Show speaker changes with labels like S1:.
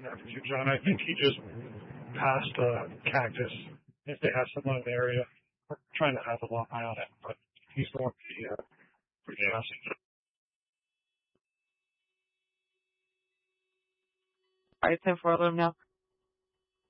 S1: for you, John. I think he just passed Cactus. If they have someone in the area, we're trying to have a long eye on it, but he's going to be pretty fast.
S2: Alright, 10-4, let him know.